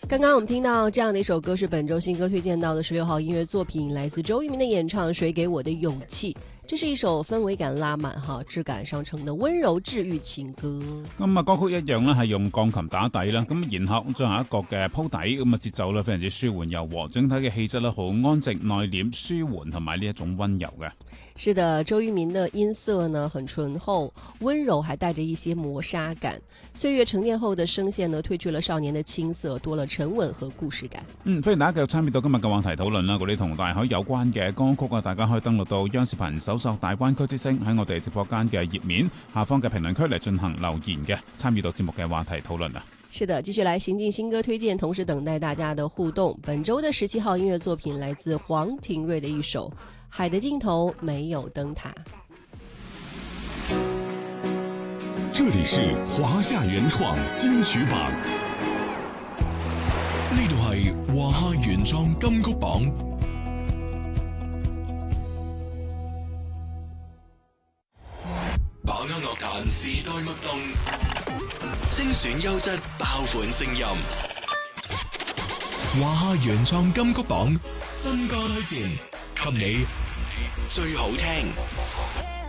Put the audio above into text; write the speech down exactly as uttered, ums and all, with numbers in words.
刚刚我们听到这样的一首歌，是本周新歌推荐到的十六号音乐作品，来自周渝民的演唱《谁给我的勇氣》。這是一首氛圍感拉滿、哈質感上乘的溫柔治愈情歌。 咁啊，歌曲一樣咧係用鋼琴打底啦，咁然後進行一個嘅鋪底，咁啊節奏咧非常之舒緩柔和，整體嘅氣質咧好安靜內斂、舒緩同埋呢一種溫柔嘅。 是的，周渝民的音色呢很醇厚、溫柔，還帶着一些磨砂感。歲月沉澱後的聲線呢，褪去了少年的青澀，多了沉穩和故事感。 嗯，歡迎大家繼續參與到今日嘅話題討論啦。嗰啲同大海有關嘅歌曲啊，大家可以登錄到央視頻搜索大灣區之聲，喺我哋直播間嘅頁面下方嘅評論區嚟進行留言嘅，參與到節目嘅話題討論啊。 是的，繼續來行進新歌推薦，同時等待大家的互動。本周的十七號音樂作品來自黃庭瑞的一首《海的盡頭沒有燈塔》。 這裡是華夏原創金曲榜，呢度係華夏原創金曲榜。把握樂壇時代脈動，精選優質爆款聲音。華夏原創金曲榜新歌推薦，給你最好聽。